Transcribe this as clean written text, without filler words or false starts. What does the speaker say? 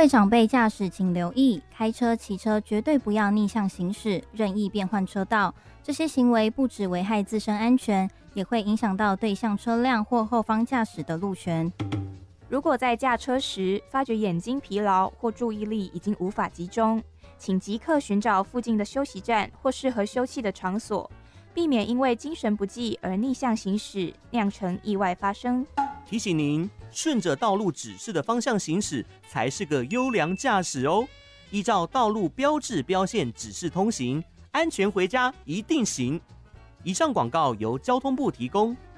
位长辈驾驶请留意，开车、骑车绝对不要逆向行驶，任意变换车道。这些行为不只危害自身安全，也会影响到对向车辆或后方驾驶的路权。 如果在驾车时发觉眼睛疲劳或注意力已经无法集中，请即刻寻找附近的休息站或适合休憩的场所，避免因为精神不济而逆向行驶，酿成意外发生。 提醒您，顺着道路指示的方向行驶才是个优良驾驶哦。依照道路标志标线指示通行，安全回家一定行。以上广告由交通部提供。